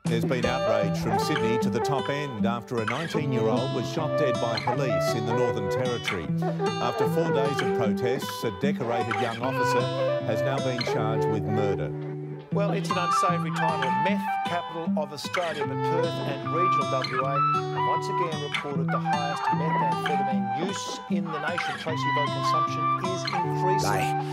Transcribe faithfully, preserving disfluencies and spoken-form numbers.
There's been outrage from Sydney to the top end after a nineteen-year-old was shot dead by police in the Northern Territory. After four days of protests, a decorated young officer has now been charged with murder. Well, it's an unsavoury title. Meth capital of Australia, but Perth and regional W A have once again reported the highest methamphetamine use in the nation. Tracy, vote consumption is increasing. Aye.